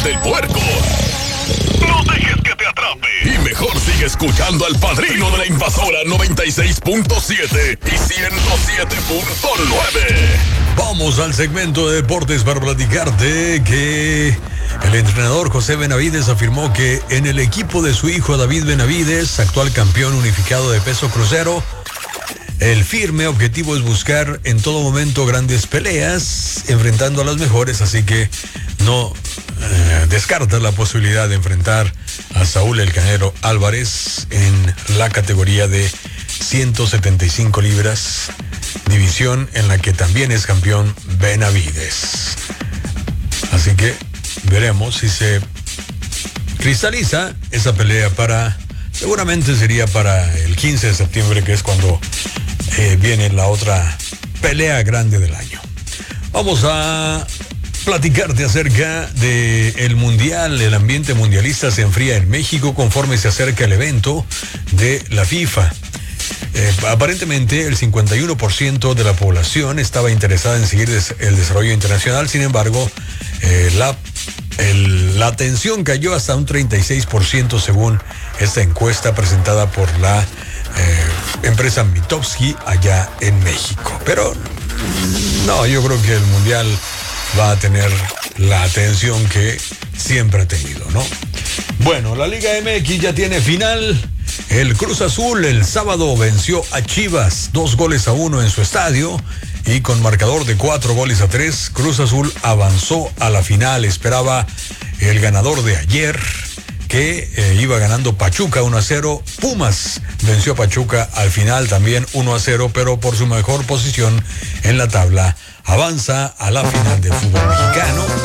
del puerco. No dejes que te atrape. Y mejor sigue escuchando al Padrino de la Invasora 96.7 y 107.9. Vamos al segmento de deportes para platicarte que el entrenador José Benavides afirmó que en el equipo de su hijo David Benavides, actual campeón unificado de peso crucero, el firme objetivo es buscar en todo momento grandes peleas, enfrentando a las mejores, así que no descarta la posibilidad de enfrentar a Saúl El Canelo Álvarez en la categoría de 175 libras, división en la que también es campeón Benavides. Así que veremos si se cristaliza esa pelea seguramente sería para el 15 de septiembre, que es cuando viene la otra pelea grande del año. Vamos a platicarte acerca del mundial. El ambiente mundialista se enfría en México conforme se acerca el evento de la FIFA. Aparentemente el 51% de la población estaba interesada en seguir el desarrollo internacional. Sin embargo, la atención cayó hasta un 36% según esta encuesta presentada por la empresa Mitofsky allá en México. Pero no, yo creo que el mundial va a tener la atención que siempre ha tenido, ¿no? Bueno, la Liga MX ya tiene final. El Cruz Azul el sábado venció a Chivas 2-1 en su estadio y con marcador de 4-3, Cruz Azul avanzó a la final. Esperaba el ganador de ayer, que iba ganando Pachuca 1-0. Pumas venció a Pachuca al final también 1-0, pero por su mejor posición en la tabla avanza a la final del fútbol mexicano.